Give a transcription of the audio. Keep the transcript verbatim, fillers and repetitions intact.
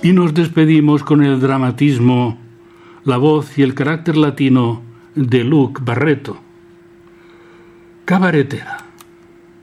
Y nos despedimos con el dramatismo, la voz y el carácter latino de Luc Barreto. Cabaretera.